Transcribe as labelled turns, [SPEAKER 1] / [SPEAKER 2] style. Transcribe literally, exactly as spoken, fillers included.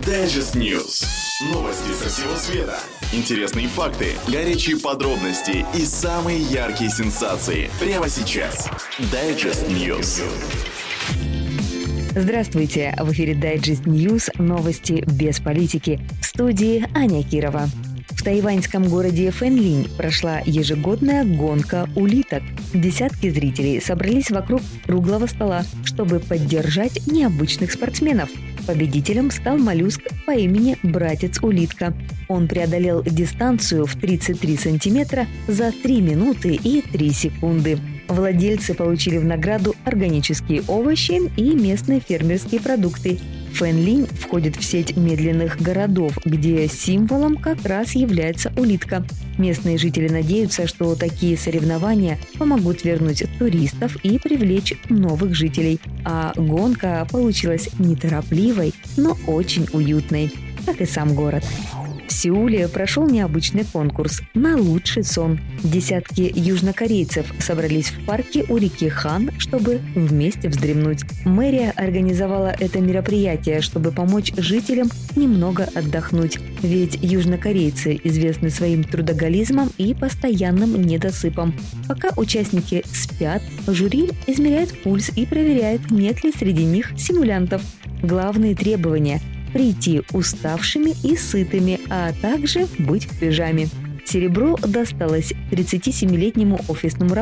[SPEAKER 1] Digest News. Новости со всего света. Интересные факты, горячие подробности и самые яркие сенсации. Прямо сейчас. Digest News.
[SPEAKER 2] Здравствуйте! В эфире Digest News. Новости без политики. В студии Аня Кирова. В тайваньском городе Фэнлинь прошла ежегодная гонка улиток. Десятки зрителей собрались вокруг круглого стола, чтобы поддержать необычных спортсменов. Победителем стал моллюск по имени Братец-улитка. Он преодолел дистанцию в тридцать три сантиметра за три минуты и три секунды. Владельцы получили в награду органические овощи и местные фермерские продукты. Фэнлинь входит в сеть медленных городов, где символом как раз является улитка. Местные жители надеются, что такие соревнования помогут вернуть туристов и привлечь новых жителей. А гонка получилась неторопливой, но очень уютной, как и сам город. В Сеуле прошел необычный конкурс на лучший сон. Десятки южнокорейцев собрались в парке у реки Хан, чтобы вместе вздремнуть. Мэрия организовала это мероприятие, чтобы помочь жителям немного отдохнуть. Ведь южнокорейцы известны своим трудоголизмом и постоянным недосыпом. Пока участники спят, жюри измеряет пульс и проверяет, нет ли среди них симулянтов. Главные требования – прийти уставшими и сытыми, а также быть в пижаме. Серебро досталось тридцатисемилетнему офисному работнику,